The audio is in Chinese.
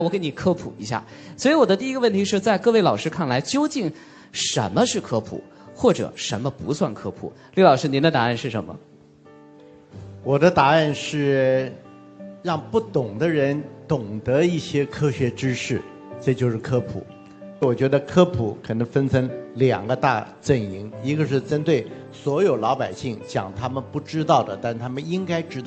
我给你科普一下。所以我的第一个问题是在各位老师看来，究竟什么是科普，或者什么不算科普？厉老师，您的答案是什么？ 我的答案是让不懂的人懂得一些科学知识，这就是科普。我觉得科普可能分成2个大阵营，一个是针对所有老百姓讲他们不知道的，但他们应该知道